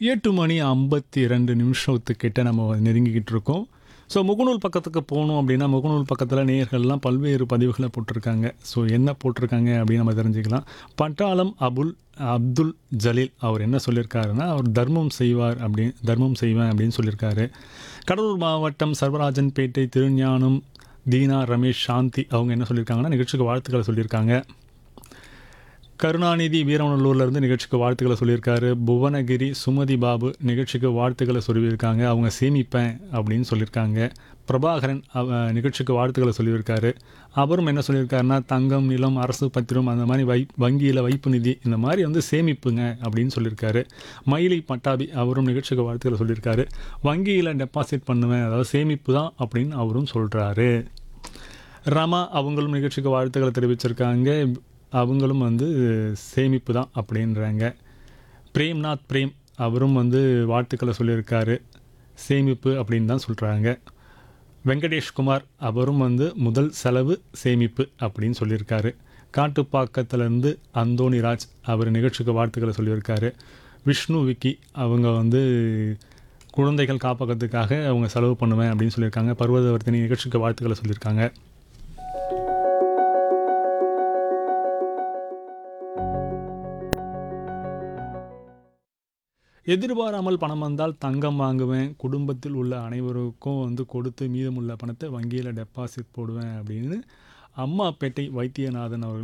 8 மணி 52 நிமிஷத்துக்கிட்ட நம்ம நெருங்கிக்கிட்டு இருக்கோம். ஸோ முகநூல் பக்கத்துக்கு போனோம் அப்படின்னா, முகநூல் பக்கத்தில் நேயர்கள்லாம் பல்வேறு பதிவுகளை போட்டிருக்காங்க. ஸோ என்ன போட்டிருக்காங்க அப்படின்னு நம்ம தெரிஞ்சுக்கலாம். பட்டாளம் அப்துல் ஜலீல் அவர் என்ன சொல்லியிருக்காருன்னா, அவர் தர்மம் செய்வேன் அப்படின்னு சொல்லியிருக்காரு. கடலூர் மாவட்டம் சர்வராஜன்பேட்டை திருஞானம் தீனா ரமேஷ் சாந்தி அவங்க என்ன சொல்லியிருக்காங்கன்னா, நிகழ்ச்சிக்கு வாழ்த்துக்களை சொல்லியிருக்காங்க. கருணாநிதி வீரவநல்லூர்லேருந்து நிகழ்ச்சிக்கு வாழ்த்துக்களை சொல்லியிருக்காரு. புவனகிரி சுமதி பாபு நிகழ்ச்சிக்கு வாழ்த்துக்களை சொல்லியிருக்காங்க. அவங்க சேமிப்பேன் அப்படின்னு சொல்லியிருக்காங்க. பிரபாகரன் நிகழ்ச்சிக்கு வாழ்த்துக்களை சொல்லியிருக்காரு. அவரும் என்ன சொல்லியிருக்காருன்னா, தங்கம், நிலம், அரசு பத்திரம் அந்த மாதிரி வங்கியில் வைப்பு நிதி இந்த மாதிரி வந்து சேமிப்புங்க அப்படின்னு சொல்லியிருக்காரு. மயிலை பட்டாபி அவரும் நிகழ்ச்சிக்கு வாழ்த்துக்களை சொல்லியிருக்காரு. வங்கியில் டெபாசிட் பண்ணுவேன், அதாவது சேமிப்பு தான் அப்படின்னு அவரும் சொல்கிறாரு. ரமா அவங்களும் நிகழ்ச்சிக்கு வாழ்த்துக்களை தெரிவிச்சிருக்காங்க. அவங்களும் வந்து சேமிப்பு தான் அப்படின்றாங்க. பிரேம் அவரும் வந்து வாழ்த்துக்களை சொல்லியிருக்காரு. சேமிப்பு அப்படின்னு தான் சொல்கிறாங்க. வெங்கடேஷ்குமார் அவரும் வந்து முதல் செலவு சேமிப்பு அப்படின்னு சொல்லியிருக்காரு. காட்டுப்பாக்கத்திலேருந்து அந்தோணிராஜ் அவர் நிகழ்ச்சிக்கு வாழ்த்துக்களை சொல்லியிருக்காரு. விஷ்ணு விக்கி அவங்க வந்து குழந்தைகள் காப்பகத்துக்காக அவங்க செலவு பண்ணுவேன் அப்படின்னு சொல்லியிருக்காங்க. பர்வதவர்த்தினி நிகழ்ச்சிக்கு வாழ்த்துக்களை சொல்லியிருக்காங்க. எதிர்பாராமல் பணம் வந்தால் தங்கம் வாங்குவேன், குடும்பத்தில் உள்ள அனைவருக்கும் வந்து கொடுத்து மீதமுள்ள பணத்தை வங்கியில் டெபாசிட் போடுவேன் அப்படின்னு அம்மாப்பேட்டை வைத்தியநாதன் அவர்கள்